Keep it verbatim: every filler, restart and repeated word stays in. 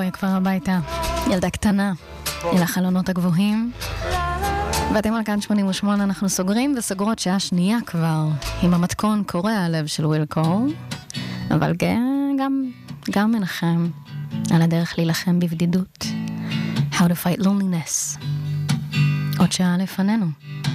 כבר הביתה. ילדה קטנה, אל החלונות הגבוהים. ואתם על כאן שמונים ושמונה, אנחנו סוגרים וסוגרות שעה שנייה כבר, עם המתכון קורע הלב של ווילקו, אבל גם, גם מנחם על הדרך להילחם בבדידות. How to fight loneliness. עוד שעה לפנינו.